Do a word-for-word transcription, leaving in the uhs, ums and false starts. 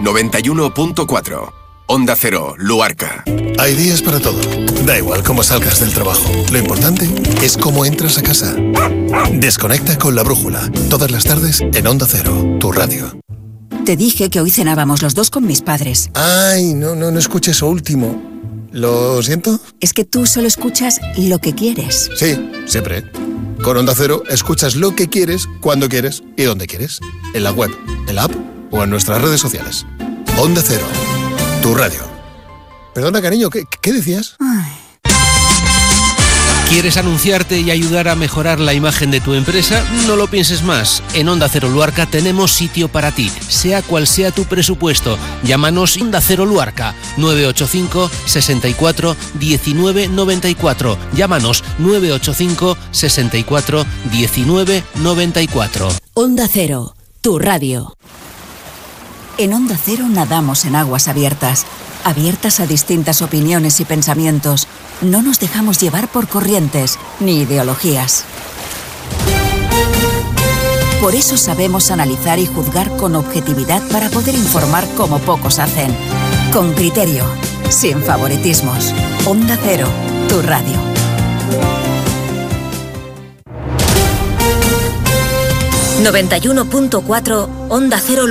noventa y uno punto cuatro. Onda Cero, Luarca. Hay días para todo. Da igual cómo salgas del trabajo. Lo importante es cómo entras a casa. Desconecta con La Brújula. Todas las tardes en Onda Cero, tu radio. Te dije que hoy cenábamos los dos con mis padres. Ay, no, no, no escuché eso último. ¿Lo siento? Es que tú solo escuchas lo que quieres. Sí, siempre. Con Onda Cero escuchas lo que quieres, cuando quieres y donde quieres. En la web, en la app o en nuestras redes sociales. Onda Cero, tu radio. Perdona, cariño, ¿qué, qué decías? Ay. ¿Quieres anunciarte y ayudar a mejorar la imagen de tu empresa? No lo pienses más. En Onda Cero Luarca tenemos sitio para ti, sea cual sea tu presupuesto. Llámanos Onda Cero Luarca, nueve ocho cinco, sesenta y cuatro, diecinueve noventa y cuatro. Llámanos nueve ocho cinco, sesenta y cuatro, diecinueve noventa y cuatro. Onda Cero, tu radio. En Onda Cero nadamos en aguas abiertas, abiertas a distintas opiniones y pensamientos. No nos dejamos llevar por corrientes ni ideologías. Por eso sabemos analizar y juzgar con objetividad para poder informar como pocos hacen. Con criterio, sin favoritismos. Onda Cero, tu radio. noventa y uno punto cuatro Onda Cero